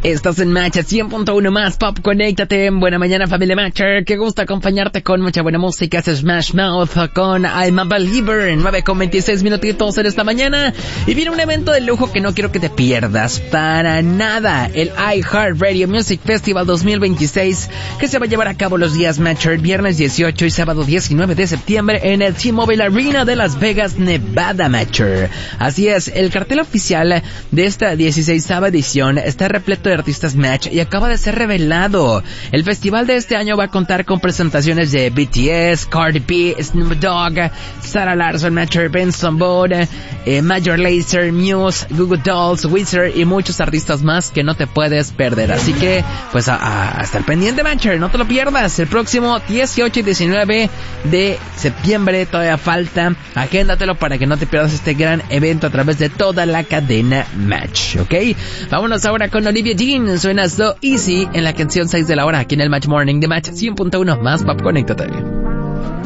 Estás en Match 100.1 más Pop, conéctate. Buena mañana, familia Matcher. Qué gusto acompañarte con mucha buena música. Es Smash Mouth con I'm a Believer en 9:26 minutitos en esta mañana. Y viene un evento de lujo que no quiero que te pierdas para nada. El iHeartRadio Music Festival 2026, que se va a llevar a cabo los días Matcher, viernes 18 y sábado 19 de septiembre en el T-Mobile Arena de Las Vegas, Nevada, Matcher. Así es, el cartel oficial de esta 16ª edición está repleto de artistas Match y acaba de ser revelado. El festival de este año va a contar con presentaciones de BTS, Cardi B, Snoop Dogg, Sarah Larsson, Matcher, Benson Boone, Major Lazer, Muse, Google Dolls, Wizard y muchos artistas más que no te puedes perder. Así que, pues a estar pendiente, Matcher, no te lo pierdas. El próximo 18 y 19 de septiembre todavía falta. Agéndatelo para que no te pierdas este gran evento a través de toda la cadena Match, ¿ok? Vámonos ahora con Olivia Dean. Suena So Easy en la canción 6 de la hora aquí en el Match Morning de Match 100.1 más Pop, conéctate.